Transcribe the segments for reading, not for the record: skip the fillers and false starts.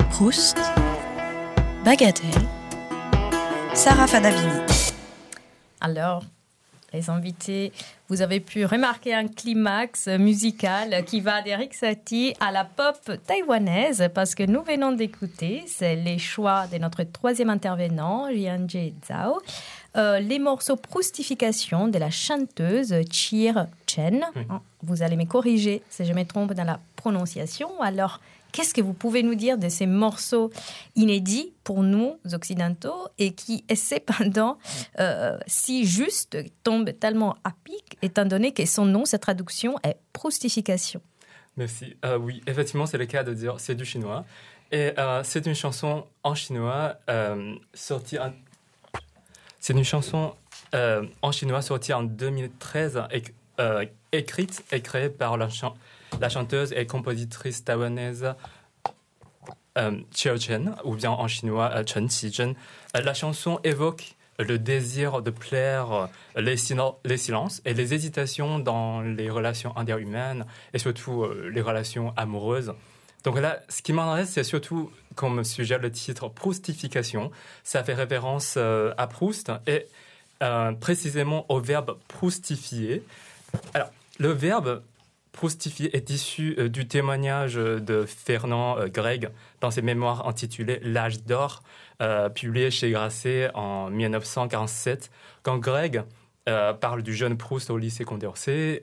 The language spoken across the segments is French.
Proust, Bagatelle, Sarah Fadavini. Alors, les invités, vous avez pu remarquer un climax musical qui va d'Erik Satie à la pop taïwanaise parce que nous venons d'écouter, c'est les choix de notre troisième intervenant, Jianjie Zhao, les morceaux Proustification de la chanteuse Chir Chen. Oui. Vous allez me corriger si je me trompe dans la prononciation. Alors, qu'est-ce que vous pouvez nous dire de ces morceaux inédits pour nous, occidentaux, et qui, cependant, si juste, tombe tellement à pic, étant donné que son nom, sa traduction est Proustification. Merci. Oui, effectivement, c'est le cas de dire c'est du chinois. Et c'est une chanson en chinois sortie en... C'est une chanson en chinois sortie en 2013, écrite et créée par la chanteuse et compositrice taïwanaise Chir Chen, ou bien en chinois Chen Qizhen. La chanson évoque le désir de plaire, les silences et les hésitations dans les relations interhumaines et surtout les relations amoureuses. Donc là, ce qui m'intéresse, c'est surtout, comme suggère le titre, Proustification. Ça fait référence à Proust et précisément au verbe proustifier. Alors, le verbe proustifier est issu du témoignage de Fernand Gregg dans ses mémoires intitulées L'âge d'or, publié chez Grasset en 1947. Quand Gregg parle du jeune Proust au lycée Condorcet,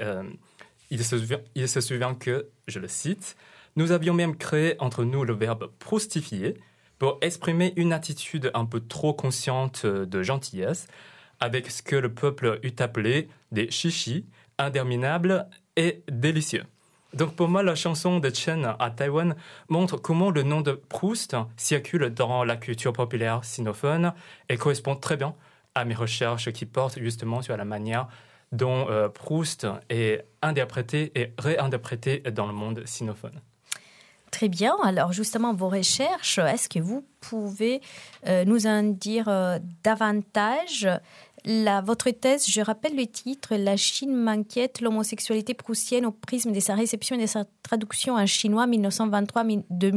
il se souvient que, je le cite, « Nous avions même créé entre nous le verbe proustifier pour exprimer une attitude un peu trop consciente de gentillesse avec ce que le peuple eût appelé des chichis, interminables et délicieux. » Donc pour moi, la chanson de Chen à Taïwan montre comment le nom de Proust circule dans la culture populaire sinophone et correspond très bien à mes recherches qui portent justement sur la manière dont Proust est interprété et réinterprété dans le monde sinophone. Très bien. Alors justement, vos recherches, est-ce que vous pouvez nous en dire davantage ? Votre thèse, je rappelle le titre, « La Chine m'inquiète, l'homosexualité proustienne au prisme de sa réception et de sa traduction en chinois 1923-2024 ».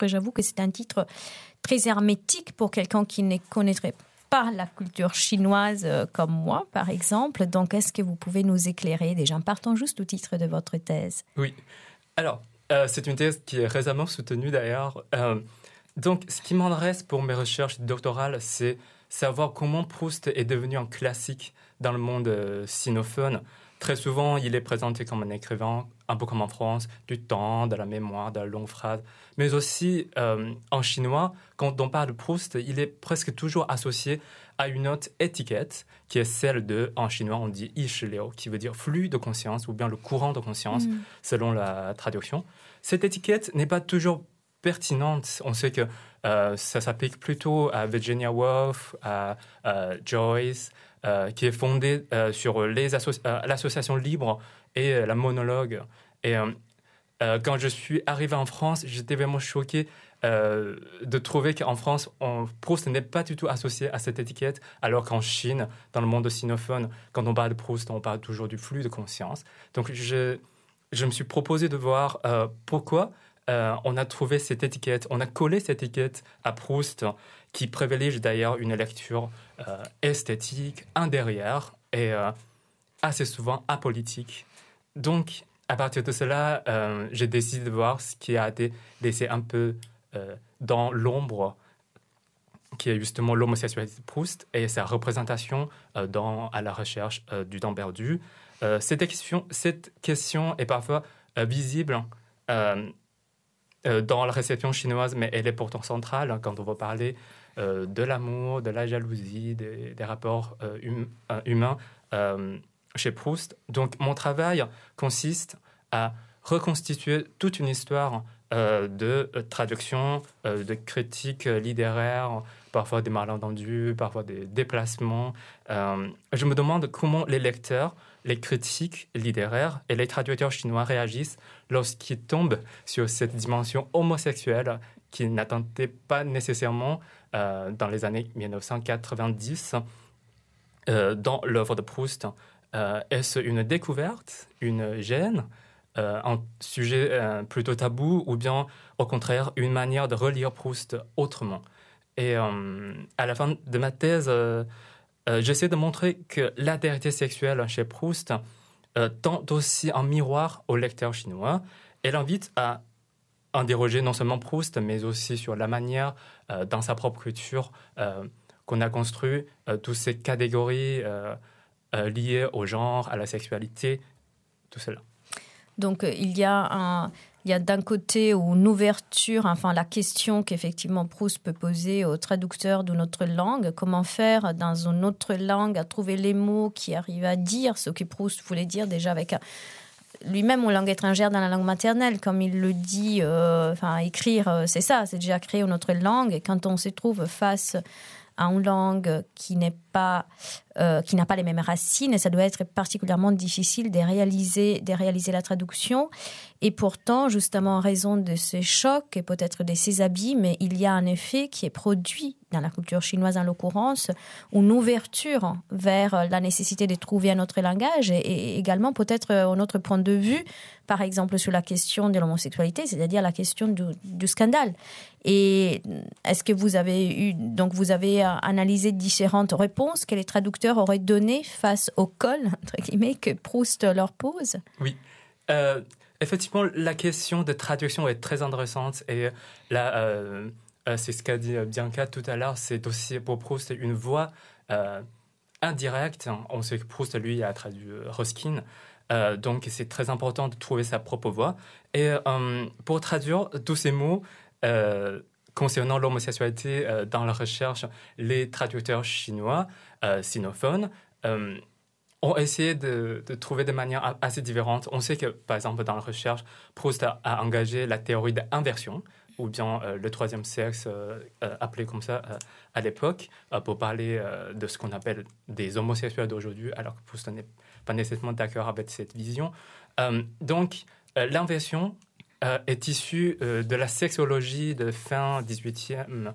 J'avoue que c'est un titre très hermétique pour quelqu'un qui ne connaîtrait pas la culture chinoise comme moi, par exemple. Donc, est-ce que vous pouvez nous éclairer déjà en partant juste au titre de votre thèse ? Oui. Alors, c'est une thèse qui est récemment soutenue d'ailleurs. Donc, ce qui m'intéresse pour mes recherches doctorales, c'est savoir comment Proust est devenu un classique dans le monde sinophone. Très souvent, il est présenté comme un écrivain, un peu comme en France, du temps, de la mémoire, de la longue phrase. Mais aussi, en chinois, quand on parle de Proust, il est presque toujours associé à une autre étiquette, qui est celle de, en chinois, on dit « yi shi liu », qui veut dire « flux de conscience » ou bien « le courant de conscience », selon la traduction. Cette étiquette n'est pas toujours pertinente. On sait que ça s'applique plutôt à Virginia Woolf, à Joyce, qui est fondée sur l'association libre et la monologue. Et quand je suis arrivé en France, j'étais vraiment choqué de trouver qu'en France, Proust n'est pas du tout associé à cette étiquette, alors qu'en Chine, dans le monde sinophone, quand on parle de Proust, on parle toujours du flux de conscience. Donc je me suis proposé de voir pourquoi on a trouvé cette étiquette, on a collé cette étiquette à Proust, qui privilégie d'ailleurs une lecture esthétique, un derrière, et assez souvent apolitique. Donc, à partir de cela, j'ai décidé de voir ce qui a été laissé un peu dans l'ombre, qui est justement l'homosexualité de Proust et sa représentation à la recherche du temps perdu. Cette question est parfois visible dans la réception chinoise, mais elle est pourtant centrale quand on va parler de l'amour, de la jalousie, des rapports humains chez Proust. Donc mon travail consiste à reconstituer toute une histoire de traduction, de critique littéraire, parfois des malentendus, parfois des déplacements. Je me demande comment les lecteurs, les critiques littéraires et les traducteurs chinois réagissent lorsqu'ils tombent sur cette dimension homosexuelle qu'ils n'attendaient pas nécessairement dans les années 1990 dans l'œuvre de Proust. Est-ce une découverte, une gêne, un sujet plutôt tabou ou bien au contraire une manière de relire Proust autrement. Et à la fin de ma thèse, j'essaie de montrer que l'altérité sexuelle chez Proust tend aussi un miroir au lecteur chinois. Elle invite à interroger non seulement Proust, mais aussi sur la manière, dans sa propre culture, qu'on a construit toutes ces catégories liées au genre, à la sexualité, tout cela. Donc, il y a d'un côté une ouverture, enfin la question qu'effectivement Proust peut poser au traducteur d'une autre langue, comment faire dans une autre langue à trouver les mots qui arrivent à dire ce que Proust voulait dire déjà avec lui-même en langue étrangère dans la langue maternelle, comme il le dit, écrire, c'est ça, c'est déjà créer une autre langue. Et quand on se trouve face à une langue qui n'a pas les mêmes racines, ça doit être particulièrement difficile de réaliser la traduction. Et pourtant, justement, en raison de ces chocs et peut-être de ces abîmes, il y a un effet qui est produit dans la culture chinoise en l'occurrence, une ouverture vers la nécessité de trouver un autre langage et également peut-être un autre point de vue, par exemple sur la question de l'homosexualité, c'est-à-dire la question du scandale. Et est-ce que vous avez analysé différentes réponses que les traducteurs auraient données face au col, entre guillemets, que Proust leur pose? Oui. Effectivement, la question de traduction est très intéressante et là, c'est ce qu'a dit Bianca tout à l'heure, c'est aussi pour Proust une voix indirecte. On sait que Proust, lui, a traduit Ruskin, donc c'est très important de trouver sa propre voix. Et pour traduire tous ces mots concernant l'homosexualité dans la recherche, les traducteurs chinois sinophones ont essayé de trouver des manières assez différentes. On sait que, par exemple, dans la recherche, Proust a engagé la théorie d'inversion, ou bien le troisième sexe, appelé comme ça à l'époque, pour parler de ce qu'on appelle des homosexuels d'aujourd'hui, alors que Proust n'est pas nécessairement d'accord avec cette vision. Donc, l'inversion est issue de la sexologie de fin 18e,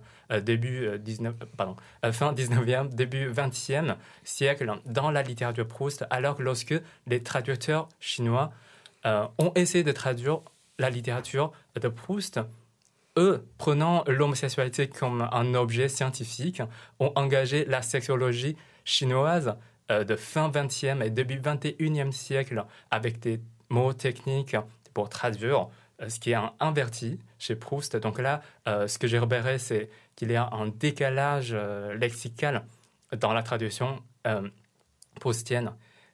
fin 19e, début 20e siècle dans la littérature Proust, alors que lorsque les traducteurs chinois ont essayé de traduire la littérature de Proust, eux, prenant l'homosexualité comme un objet scientifique, ont engagé la sexologie chinoise de fin 20e et début 21e siècle avec des mots techniques pour traduire, ce qui est inverti chez Proust. Donc là, ce que j'ai repéré, c'est qu'il y a un décalage lexical dans la traduction proustienne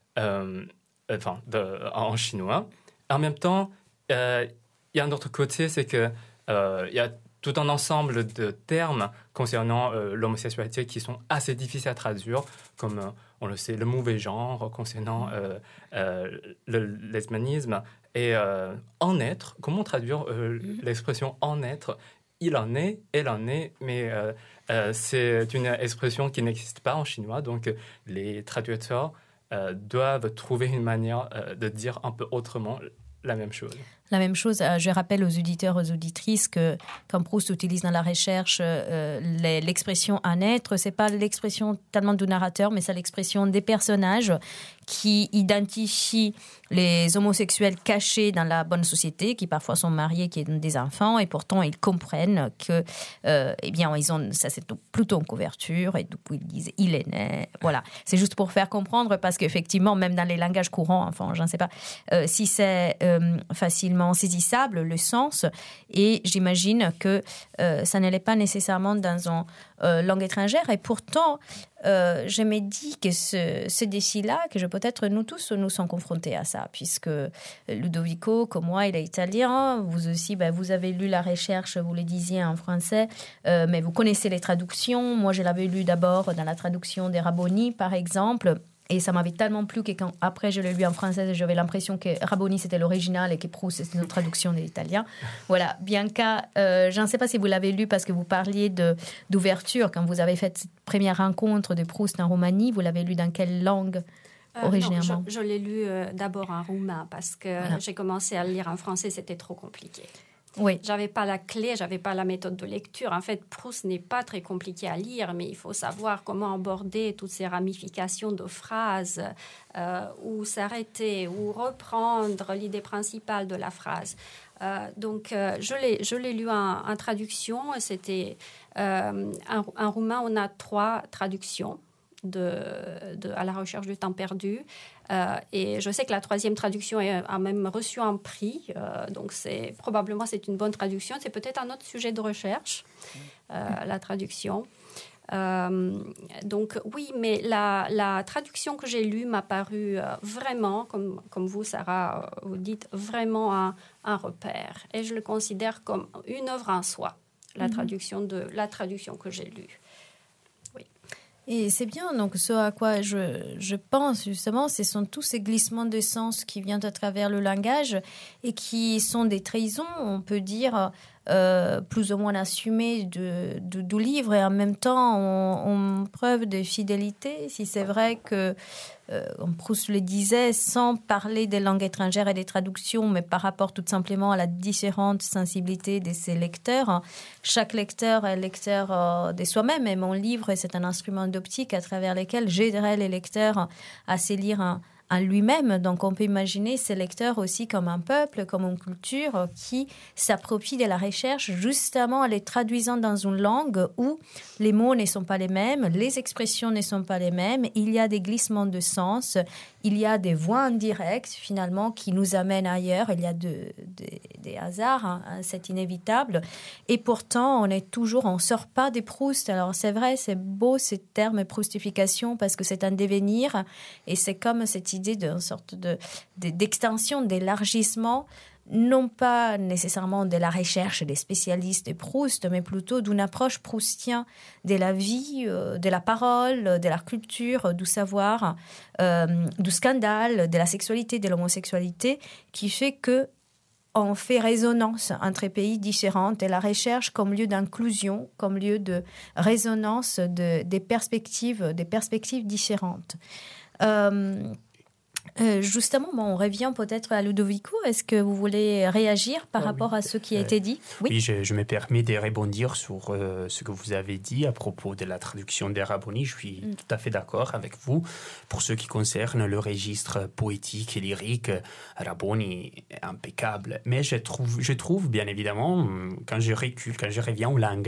en chinois. En même temps, il y a un autre côté, c'est que il y a tout un ensemble de termes concernant l'homosexualité qui sont assez difficiles à traduire, comme on le sait, le mauvais genre, concernant le lesbianisme. Et en être, comment traduire l'expression en être? Il en est, elle en est, mais c'est une expression qui n'existe pas en chinois, donc les traducteurs doivent trouver une manière de dire un peu autrement la même chose. La même chose, je rappelle aux auditeurs, aux auditrices que quand Proust utilise dans la recherche l'expression « en être », ce n'est pas l'expression tellement du narrateur, mais c'est l'expression des personnages qui identifient les homosexuels cachés dans la bonne société, qui parfois sont mariés, qui ont des enfants, et pourtant ils comprennent que, ça c'est plutôt en couverture, et du coup ils disent « il est né ». Voilà, c'est juste pour faire comprendre, parce qu'effectivement, même dans les langages courants, enfin, je ne sais pas si c'est facilement saisissable, le sens, et j'imagine que ça n'allait pas nécessairement dans une langue étrangère, et pourtant je me dis que ce défi-là, que peut-être nous tous nous sommes confrontés à ça, puisque Ludovico, comme moi, il est italien, vous aussi, vous avez lu la recherche, vous le disiez en français, mais vous connaissez les traductions. Moi, je l'avais lu d'abord dans la traduction des Raboni, par exemple. Et ça m'avait tellement plu que quand après je l'ai lu en français, j'avais l'impression que Raboni c'était l'original et que Proust c'était une traduction de l'italien. Voilà, Bianca, je ne sais pas si vous l'avez lu parce que vous parliez d'ouverture. Quand vous avez fait cette première rencontre de Proust en Roumanie, vous l'avez lu dans quelle langue originairement? Non, je l'ai lu d'abord en roumain parce que j'ai commencé à le lire en français, c'était trop compliqué. Oui. J'avais pas la clé, j'avais pas la méthode de lecture. En fait, Proust n'est pas très compliqué à lire, mais il faut savoir comment aborder toutes ces ramifications de phrases, ou s'arrêter, ou reprendre l'idée principale de la phrase. Donc, je l'ai lu en traduction. C'était un rouman. On a 3 traductions à la recherche du temps perdu. Et je sais que la 3e traduction a même reçu un prix. Donc, probablement, c'est une bonne traduction. C'est peut-être un autre sujet de recherche, la traduction. Donc, oui, mais la traduction que j'ai lue m'a paru vraiment, comme vous, Sarah, vous dites, vraiment un repère. Et je le considère comme une œuvre en soi, la traduction que j'ai lue. Et c'est bien, donc ce à quoi je pense justement, ce sont tous ces glissements de sens qui viennent à travers le langage et qui sont des trahisons, on peut dire, plus ou moins assumées du livre et en même temps on preuve de fidélité. Si c'est vrai que, Proust le disait, sans parler des langues étrangères et des traductions, mais par rapport tout simplement à la différente sensibilité de ses lecteurs. Chaque lecteur est lecteur de soi-même et mon livre, c'est un instrument d'optique à travers lequel j'aiderai les lecteurs à se lire en lui-même. Donc, on peut imaginer ces lecteurs aussi comme un peuple, comme une culture qui s'approprie de la recherche justement en les traduisant dans une langue où les mots ne sont pas les mêmes, les expressions ne sont pas les mêmes, il y a des glissements de sens, il y a des voix indirectes finalement qui nous amènent ailleurs, il y a des hasards, hein, c'est inévitable. Et pourtant, on sort pas des Proust. Alors, c'est vrai, c'est beau ce terme proustification parce que c'est un devenir et c'est comme cette idée d'une sorte d'extension, d'élargissement, non pas nécessairement de la recherche des spécialistes de Proust, mais plutôt d'une approche proustienne de la vie, de la parole, de la culture, du savoir, du scandale, de la sexualité, de l'homosexualité, qui fait que on fait résonance entre pays différents et la recherche comme lieu d'inclusion, comme lieu de résonance des perspectives différentes. Justement, on revient peut-être à Ludovico. Est-ce que vous voulez réagir par rapport à ce qui a été dit? Oui, je me permets de rebondir sur ce que vous avez dit à propos de la traduction des Rabboni. Je suis tout à fait d'accord avec vous. Pour ce qui concerne le registre poétique et lyrique, Rabboni est impeccable. Mais je trouve bien évidemment, quand je reviens au langage,